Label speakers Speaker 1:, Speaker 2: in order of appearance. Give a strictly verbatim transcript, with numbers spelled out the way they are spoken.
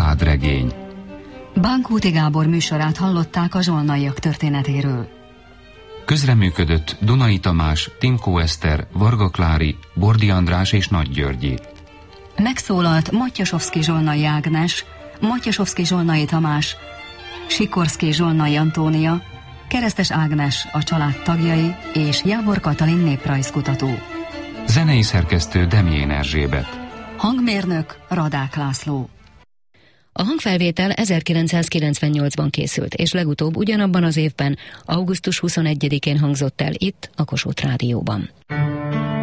Speaker 1: családregény.
Speaker 2: Bánkóti Gábor műsorát hallották a zsolnaiak történetéről.
Speaker 1: Közreműködött Dunai Tamás, Timkó Eszter, Varga Klári, Bordi András és Nagy Györgyi.
Speaker 2: Megszólalt Matyasovszki Zsolnai Ágnes, Matyasovszki Zsolnai Tamás, Sikorszki Zsolnai Antónia, Keresztes Ágnes a család tagjai és Jábor Katalin néprajzkutató.
Speaker 1: Zenei szerkesztő Demjén Erzsébet.
Speaker 2: Hangmérnök Radák László.
Speaker 3: A hangfelvétel ezerkilencszázkilencvennyolcban készült, és legutóbb ugyanabban az évben, augusztus huszonegyedikén hangzott el itt, a Kossuth Rádióban.